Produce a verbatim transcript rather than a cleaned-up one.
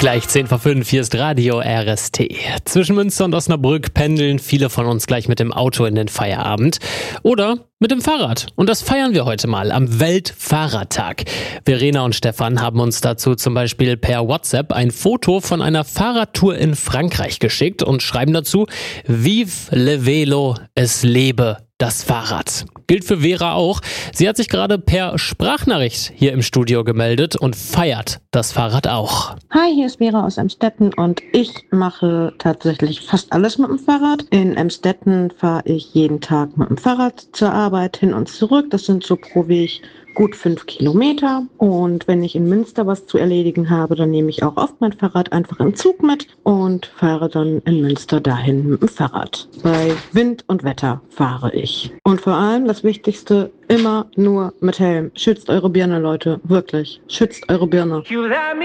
Gleich zehn vor fünf, hier ist Radio R S T. Zwischen Münster und Osnabrück pendeln viele von uns gleich mit dem Auto in den Feierabend oder mit dem Fahrrad. Und das feiern wir heute mal am Weltfahrradtag. Verena und Stefan haben uns dazu zum Beispiel per WhatsApp ein Foto von einer Fahrradtour in Frankreich geschickt und schreiben dazu: Vive le Velo, es lebe das Fahrrad. Gilt für Vera auch. Sie hat sich gerade per Sprachnachricht hier im Studio gemeldet und feiert das Fahrrad auch. Hi, hier ist Vera aus Emstetten und ich mache tatsächlich fast alles mit dem Fahrrad. In Emstetten fahre ich jeden Tag mit dem Fahrrad zur Arbeit hin und zurück. Das sind so pro Weg gut fünf Kilometer. Und wenn ich in Münster was zu erledigen habe, dann nehme ich auch oft mein Fahrrad einfach im Zug mit und fahre dann in Münster dahin mit dem Fahrrad. Bei Wind und Wetter fahre ich. Und vor allem das Wichtigste, immer nur mit Helm. Schützt eure Birne, Leute. Wirklich. Schützt eure Birne.